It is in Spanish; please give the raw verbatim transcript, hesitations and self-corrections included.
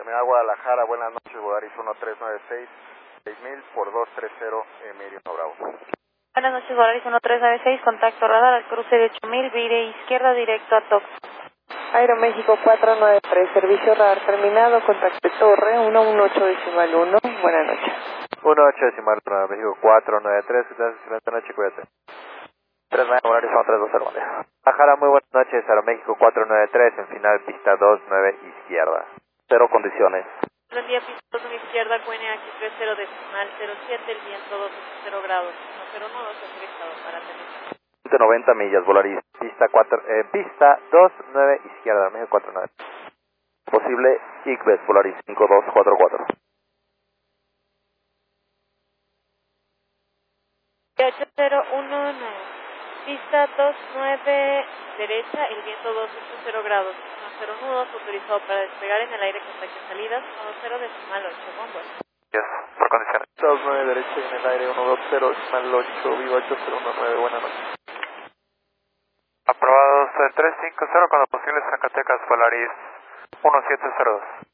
Terminal Guadalajara, buenas noches, Volaris uno tres nueve seis, seis mil por dos tres cero, eh, Meridiano Bravo. Buenas noches, Volaris uno tres nueve seis, contacto radar al cruce de ocho mil, vire izquierda directo a Tox. Aeroméxico cuatro nueve tres, servicio radar terminado, contacto torre uno uno ocho decimal uno, buenas noches. uno ocho decimal uno, México cuatro nueve tres, gracias, excelente noche, cuídate. tres nueve, Volaris uno tres dos cero, Guadalajara, muy buenas noches, Aeroméxico cuatro nueve tres, en final pista dos nueve izquierda. Cero condiciones. Buen día, pista dos nueve izquierda, Q N H tres cero decimal cero siete, el viento dos cero grados, uno cero nueve, autorizado para aterrizar. ciento noventa millas, Volaris, pista cuatro, eh, pista dos nueve izquierda, México cuatro nueve. Posible I C B E S, Volaris cinco dos cuatro cuatro. ocho cero uno nueve, pista dos nueve derecha, el viento dos cero grados, uno cero nudos, autorizado para despegar en el aire contacto salidas, uno cero decimal ocho, bombo. Yes, por condiciones. dos nueve derecha en el aire, uno dos cero decimal ocho, vivo ocho cero uno nueve, buenas noches. Aprobados tres cinco cero con los posibles Zacatecas, Volaris uno siete cero dos.